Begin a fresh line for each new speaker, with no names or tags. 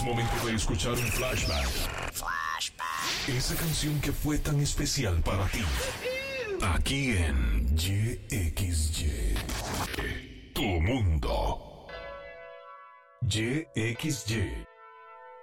momento de escuchar un flashback. Esa canción que fue tan especial para ti. Aquí en YXY. Tu mundo. YXY.